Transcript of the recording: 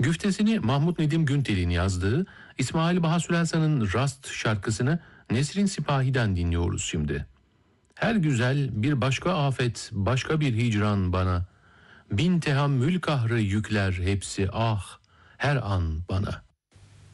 Güftesini Mahmut Nedim Güntel'in yazdığı İsmail Baha Süleyman'ın Rast şarkısını Nesrin Sipahi'den dinliyoruz şimdi. Her güzel bir başka afet, başka bir hicran bana. Bin tehammül kahrı yükler hepsi ah her an bana.